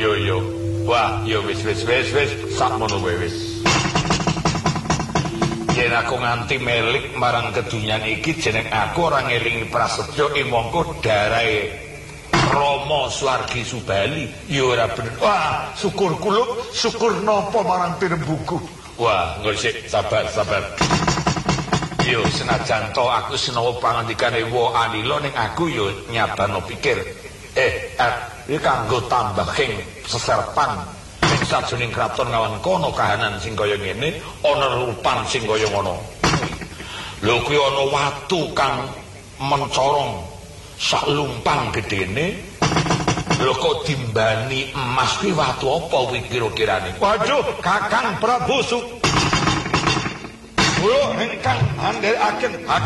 Yo. Wah, yo wis sakmono wae wis. Yen aku nganti melik marang kedunyan iki jeneng aku ora ngelingi prasetyo ing mongko darahe Rama Swargi Subali ya ora bener. Wah, syukur kula, syukur napa marang Pirembuku. Wah, nggo sik sabar. Yo senajan to aku sinawa pangandikane Wa Anila ning aku yo nyabano pikir. Iki kanggo tambah king seserpan ing sajroning kraton ngawan kono kahanan sing kaya ngene ana rupan sing kaya ngono. Lho kuwi ana watu kang mencorong sak lumpang gedene. Lho kok dimbani emas kuwi watu apa kuwi kira-kirane? Waduh, Kakang Prabu Kula ingkang andharaken